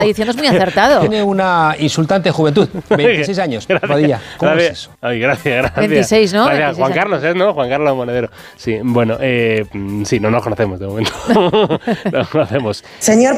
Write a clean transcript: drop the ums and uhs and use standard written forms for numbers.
diciendo es muy acertado. Tiene una insultante juventud. 26 años. Rodilla. ¿Cómo es eso? Ay, gracias. 26, ¿no? Gracias. 26 Juan Carlos, ¿no? Juan Carlos Monedero. Sí, bueno, sí, no nos conocemos de momento. No nos conocemos. Señor